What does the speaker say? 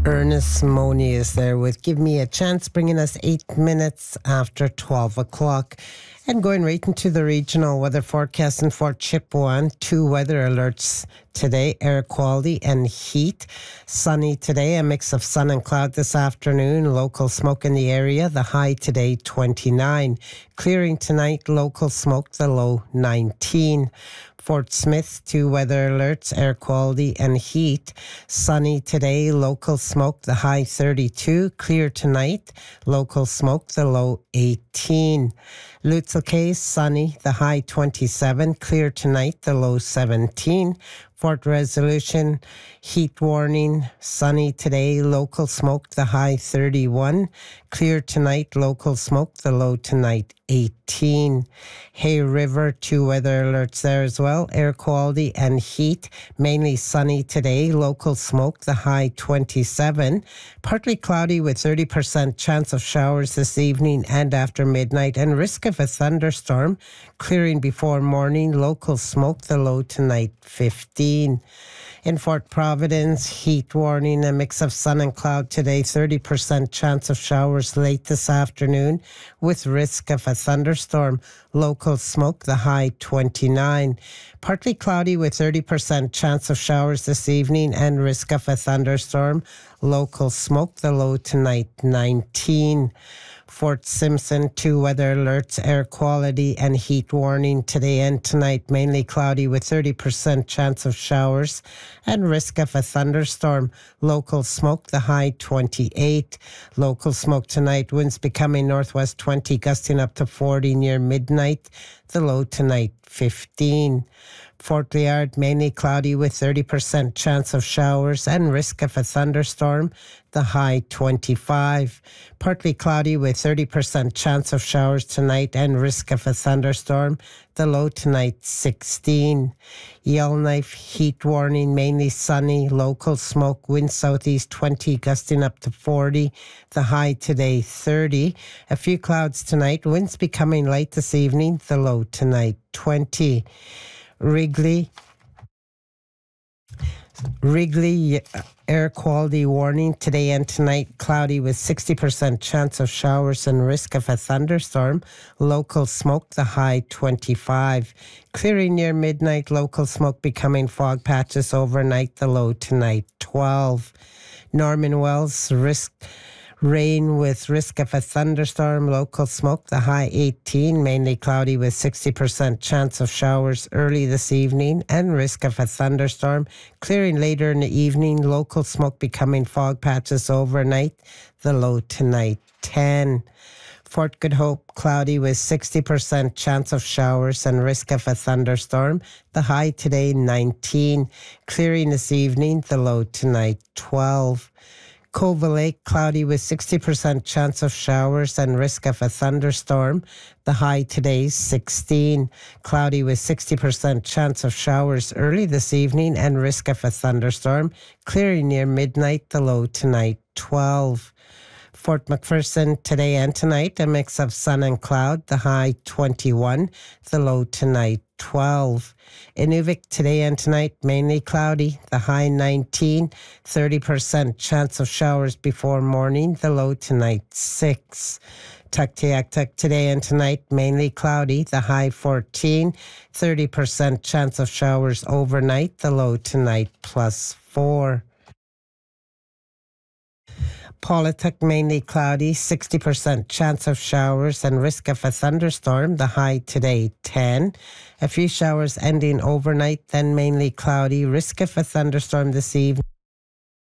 Ernest Money is there with Give Me a Chance, bringing us 8 minutes after 12 o'clock. And going right into the regional weather forecast in Fort Chipewyan. 2 weather alerts today: air quality and heat. Sunny today, a mix of sun and cloud this afternoon. Local smoke in the area, the high today 29. Clearing tonight, local smoke, the low 19. Fort Smith, 2 weather alerts, air quality and heat. Sunny today, local smoke, the high 32. Clear tonight, local smoke, the low 18. Lutzel Cay, sunny, the high 27. Clear tonight, the low 17. Fort Resolution, heat warning, sunny today, local smoke, the high 31. Clear tonight, local smoke, the low tonight 18. Hay River, 2 weather alerts there as well, air quality and heat. Mainly sunny today, local smoke, the high 27. Partly cloudy with 30% chance of showers this evening and after midnight, and risk of a thunderstorm. Clearing before morning, local smoke, the low tonight 15. In Fort Providence, heat warning, a mix of sun and cloud today, 30% chance of showers late this afternoon with risk of a thunderstorm. Local smoke, the high 29. Partly cloudy with 30% chance of showers this evening and risk of a thunderstorm. Local smoke, the low tonight 19. Fort Simpson, 2 weather alerts, air quality and heat warning today and tonight. Mainly cloudy with 30% chance of showers and risk of a thunderstorm. Local smoke, the high 28. Local smoke tonight, winds becoming northwest 20, gusting up to 40 near midnight. The low tonight 15. Fort Liard, mainly cloudy with 30% chance of showers and risk of a thunderstorm. The high 25. Partly cloudy with 30% chance of showers tonight and risk of a thunderstorm. The low tonight 16. Yellowknife, heat warning, mainly sunny, local smoke, wind southeast 20, gusting up to 40. The high today 30. A few clouds tonight, winds becoming light this evening. The low tonight 20. Wrigley, air quality warning today and tonight, cloudy with 60% chance of showers and risk of a thunderstorm. Local smoke, the high 25. Clearing near midnight, local smoke becoming fog patches overnight, the low tonight 12. Norman Wells, rain with risk of a thunderstorm, local smoke, the high 18, mainly cloudy with 60% chance of showers early this evening and risk of a thunderstorm. Clearing later in the evening, local smoke becoming fog patches overnight, the low tonight 10. Fort Good Hope, cloudy with 60% chance of showers and risk of a thunderstorm. The high today 19. Clearing this evening, the low tonight 12. Cova Lake, cloudy with 60% chance of showers and risk of a thunderstorm. The high today 16. Cloudy with 60% chance of showers early this evening and risk of a thunderstorm. Clearing near midnight, the low tonight 12. Fort McPherson, today and tonight, a mix of sun and cloud, the high 21, the low tonight 12. Inuvik, today and tonight, mainly cloudy, the high 19, 30% chance of showers before morning, the low tonight 6. Tuktoyaktuk, today and tonight, mainly cloudy, the high 14, 30% chance of showers overnight, the low tonight +4. Paulatuk, mainly cloudy, 60% chance of showers and risk of a thunderstorm, the high today 10. A few showers ending overnight, then mainly cloudy, risk of a thunderstorm this evening.